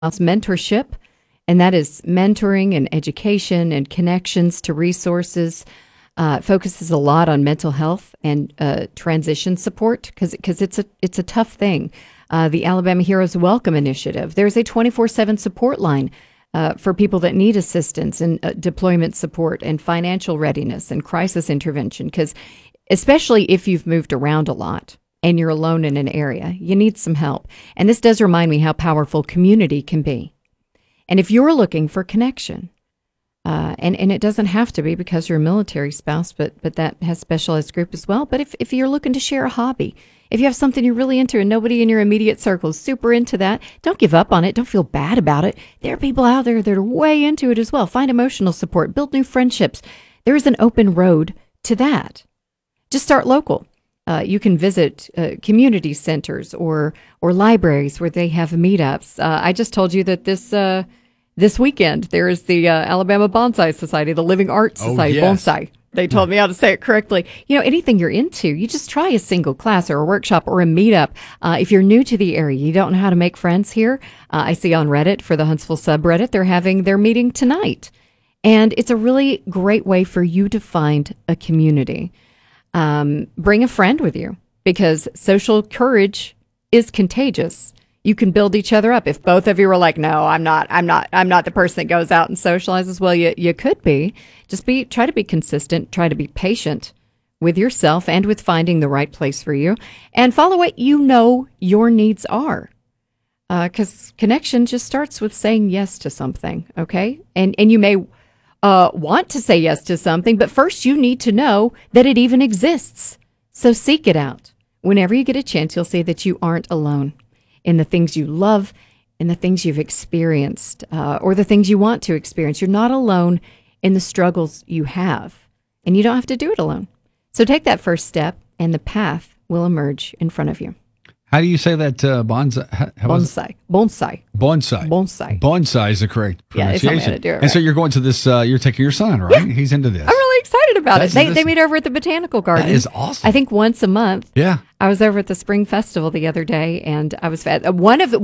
mentorship, and that is mentoring and education and connections to resources. Focuses a lot on mental health and transition support because it's a tough thing. The Alabama Heroes Welcome Initiative. There's a 24/7 support line for people that need assistance and deployment support and financial readiness and crisis intervention. Because especially if you've moved around a lot and you're alone in an area, you need some help. And this does remind me how powerful community can be. And if you're looking for connection, and it doesn't have to be because you're a military spouse, but that has specialized group as well. But if you're looking to share a hobby, if you have something you're really into and nobody in your immediate circle is super into that, don't give up on it. Don't feel bad about it. There are people out there that are way into it as well. Find emotional support, build new friendships. There is an open road to that. Just start local. You can visit community centers or libraries where they have meetups. I just told you that this weekend, there is the Alabama Bonsai Society, the Living Arts Society, Bonsai. They told me how to say it correctly. Anything you're into, you just try a single class or a workshop or a meetup. If you're new to the area, you don't know how to make friends here. I see on Reddit, for the Huntsville subreddit, they're having their meeting tonight. And it's a really great way for you to find a community. Bring a friend with you because social courage is contagious. You can build each other up. If both of you are like, no, I'm not the person that goes out and socializes. Well, you could be. Just try to be consistent. Try to be patient with yourself and with finding the right place for you, and follow what you know your needs are. Because connection just starts with saying yes to something. Okay, and you may want to say yes to something, but first you need to know that it even exists. So seek it out. Whenever you get a chance, you'll see that you aren't alone in the things you love, in the things you've experienced, or the things you want to experience. You're not alone in the struggles you have, and you don't have to do it alone. So take that first step, and the path will emerge in front of you. How do you say that? Bonsai. Bonsai. Bonsai is the correct pronunciation. Yeah, how to do it right. And so you're going to this. You're taking your son, right? Yeah. He's into this. I'm really excited about it. They meet over at the Botanical Garden. That is awesome. I think once a month. Yeah. I was over at the Spring Festival the other day, and I was one of the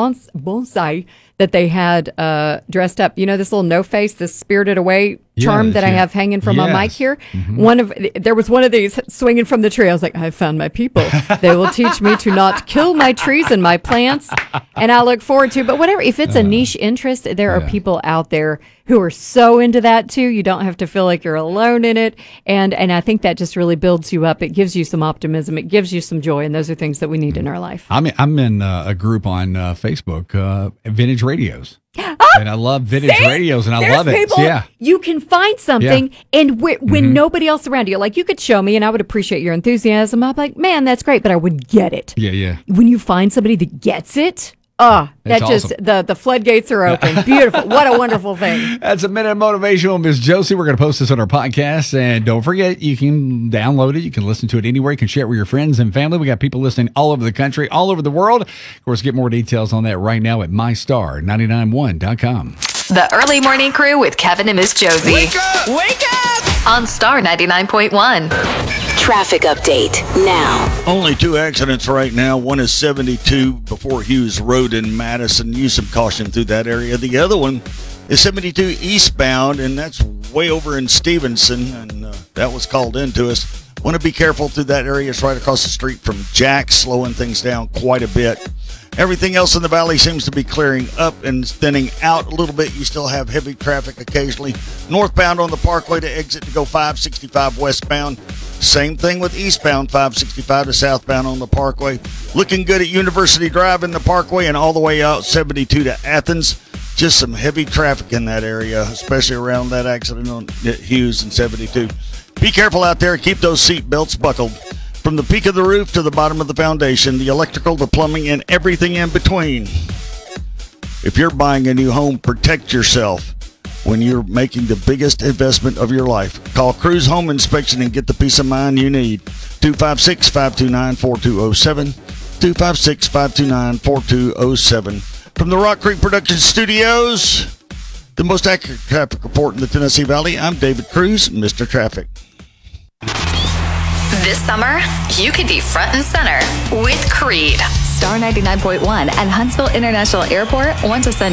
bonsai that they had dressed up. This little no face, this Spirited Away charm that I have hanging from my mic here. Mm-hmm. There was one of these swinging from the tree. I was like, I found my people. They will teach me to not kill my trees and my plants, and I look forward to. But whatever, if it's a niche interest, there are people out there who are so into that too. You don't have to feel like you're alone in it, and I think that just really builds you up. It gives you some optimism. It gives you some joy, and those are things that we need in our life. I'm in a group on Facebook, Vintage Radios. And I love vintage radios, and I love it. People, you can find something, and when nobody else around you, like you could show me, and I would appreciate your enthusiasm. I'm like, man, that's great, but I would get it. Yeah. When you find somebody that gets it, that just awesome. The floodgates are open. Beautiful. What a wonderful thing. That's a minute of motivational, Miss Josie. We're going to post this on our podcast, and don't forget, you can download it. You can listen to it anywhere. You can share it with your friends and family. We got people listening all over the country, all over the world. Of course, get more details on that right now at mystar991.com. The Early Morning Crew with Kevin and Miss Josie. Wake up! Wake up! On Star 99.1. Traffic update now. Only 2 accidents right now. One is 72 before Hughes Road in Madison. Use some caution through that area. The other one is 72 eastbound, and that's way over in Stevenson, and that was called into us. Want to be careful through that area. It's right across the street from Jack, slowing things down quite a bit. Everything else in the valley seems to be clearing up and thinning out a little bit. You still have heavy traffic occasionally. Northbound on the Parkway to exit to go 565 westbound. Same thing with eastbound 565 to southbound on the Parkway. Looking good at University Drive in the Parkway and all the way out 72 to Athens. Just some heavy traffic in that area, especially around that accident on Hughes and 72. Be careful out there. Keep those seat belts buckled. From the peak of the roof to the bottom of the foundation, the electrical, the plumbing, and everything in between. If you're buying a new home, protect yourself when you're making the biggest investment of your life. Call Cruise Home Inspection and get the peace of mind you need. 256-529-4207. 256-529-4207. From the Rock Creek Production Studios, the most accurate traffic report in the Tennessee Valley, I'm David Cruz, Mr. Traffic. This summer, you could be front and center with Creed. Star 99.1 and Huntsville International Airport want to send